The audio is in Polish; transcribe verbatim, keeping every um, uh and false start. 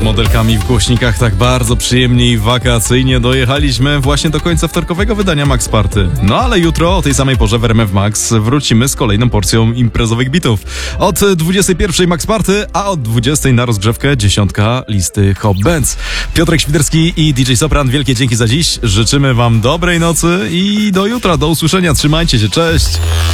modelkami w głośnikach tak bardzo przyjemnie i wakacyjnie dojechaliśmy właśnie do końca wtorkowego wydania Max Party. No ale jutro o tej samej porze w R M F Max wrócimy z kolejną porcją imprezowych bitów. Od dwudziestej pierwszej Max Party, a od dwudziestej na rozgrzewkę dziesiątka listy Hot Bands. Piotrek Świderski i D J Sopran, wielkie dzięki za dziś. Życzymy wam dobrej nocy i do jutra, do usłyszenia. Trzymajcie się, cześć!